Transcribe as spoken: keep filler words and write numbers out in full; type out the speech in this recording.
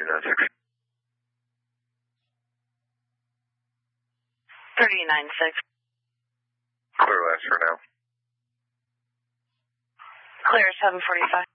thirty-nine six. thirty-nine six. Clear last for now. Clear seven forty-five.